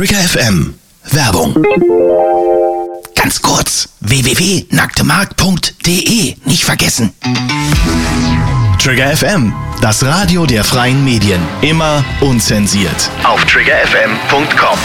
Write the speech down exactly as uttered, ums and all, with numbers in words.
Trigger F M. Werbung. Ganz kurz, w w w punkt nacktemarkt punkt d e. Nicht vergessen. Trigger F M, das Radio der freien Medien. Immer unzensiert. Auf trigger f m punkt com.